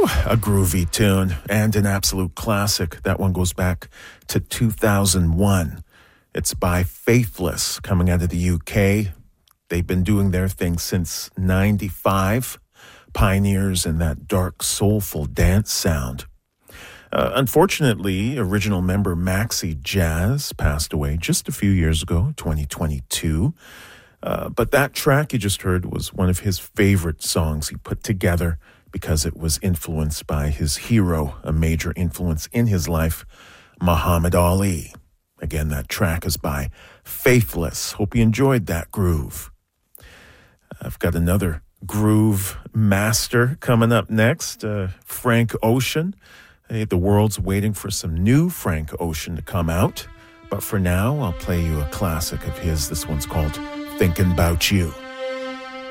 A groovy tune and an absolute classic. That one goes back to 2001. It's by Faithless, coming out of the UK. They've been doing their thing since 95. Pioneers in that dark, soulful dance sound. Unfortunately, original member Maxi Jazz passed away just a few years ago, 2022. But that track you just heard was one of his favorite songs he put together because it was influenced by his hero, a major influence in his life, Muhammad Ali. Again, that track is by Faithless. Hope you enjoyed that groove. I've got another groove master coming up next, Frank Ocean. Hey, the world's waiting for some new Frank Ocean to come out. But for now, I'll play you a classic of his. This one's called Thinking About You.